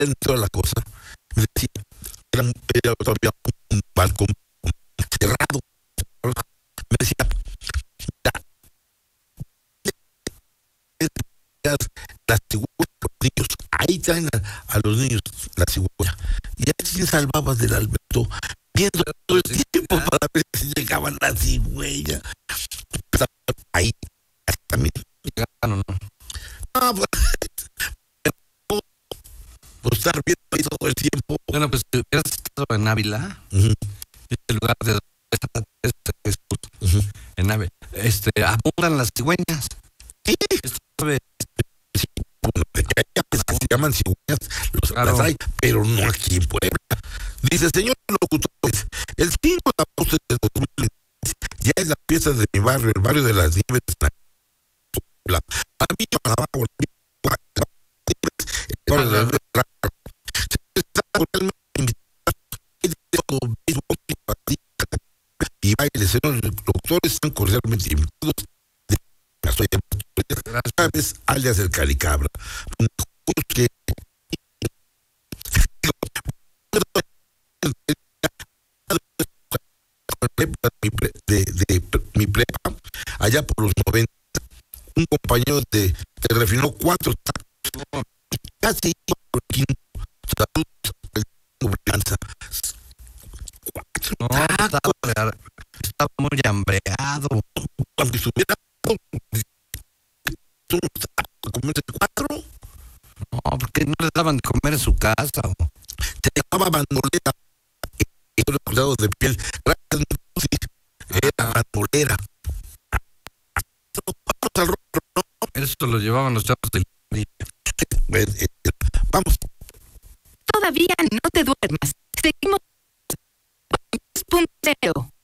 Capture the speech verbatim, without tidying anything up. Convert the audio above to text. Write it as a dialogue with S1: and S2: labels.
S1: en toda la cosa, me decía, era, era todavía un balcón cerrado. Me decía, la cigüeña, los niños, ahí traen a, a los niños la cigüeña. Y así salvabas del Alberto, viendo todo el tiempo para ver si llegaban la cigüeña. Ahí, también.
S2: ¿Llegaron o no?
S1: Ah, pues, pues estar viendo ahí todo el tiempo.
S2: Bueno, pues si hubieras estado en Ávila,
S1: Uh-huh.
S2: este lugar de este Jesús,
S1: Uh-huh.
S2: en Ávila, este, abundan las cigüeñas.
S1: Sí,
S2: Esto sabe,
S1: bueno, de que hay aves que se llaman cigüeñas, los,
S2: Claro.
S1: las hay, pero no aquí en Puebla. Dice, señor locutores, el cinco de agosto de dos mil diez ya es la fiesta de mi barrio, el barrio de las Nieves de Puebla. A mí, para abajo, el barrio de las Nieves de Puebla. Se está cordialmente invitado a todo béisbol y patita y baile. Señores locutores, están cordialmente invitados. Soy Chávez, alias el Caricabra. Que de, de mi prepa, allá por los noventa, un compañero de, te refinó cuatro tacos, casi iba por el quinto. Saludos, Blanza. Cuatro
S2: no,
S1: tacos.
S2: estaba, estaba muy hambreado.
S1: Cuando estuviera comerse cuatro,
S2: No, porque no le daban de comer en su casa. O...
S1: se llamaba bandolera. Y los cuidados de piel, gracias, sí, era bandolera.
S2: Eso lo llevaban los chavos del...
S1: Vamos.
S3: Todavía no te duermas. Seguimos. Punto cero.